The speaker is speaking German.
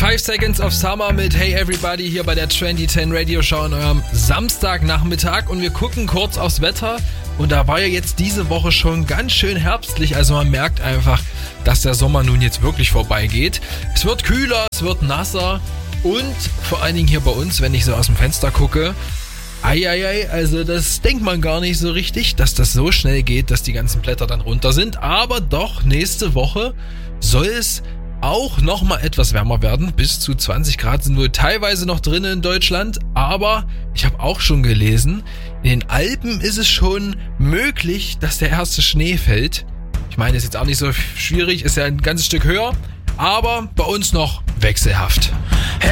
5 Seconds of Summer mit Hey Everybody hier bei der 2010 Radio Show an eurem Samstagnachmittag und wir gucken kurz aufs Wetter und da war ja jetzt diese Woche schon ganz schön herbstlich, also man merkt einfach, dass der Sommer nun jetzt wirklich vorbeigeht. Es wird kühler, es wird nasser und vor allen Dingen hier bei uns, wenn ich so aus dem Fenster gucke, also das denkt man gar nicht so richtig, dass das so schnell geht, dass die ganzen Blätter dann runter sind, aber doch nächste Woche soll es auch nochmal etwas wärmer werden. Bis zu 20 Grad sind wohl teilweise noch drin in Deutschland. Aber ich habe auch schon gelesen, in den Alpen ist es schon möglich, dass der erste Schnee fällt. Ich meine, ist jetzt auch nicht so schwierig, ist ja ein ganzes Stück höher. Aber bei uns noch wechselhaft.